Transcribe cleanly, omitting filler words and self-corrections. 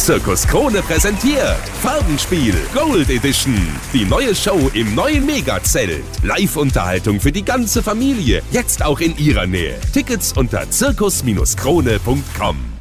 Zirkus Krone präsentiert Farbenspiel Gold Edition. Die neue Show im neuen Megazelt. Live-Unterhaltung für die ganze Familie. Jetzt auch in ihrer Nähe. Tickets unter zirkus-krone.com.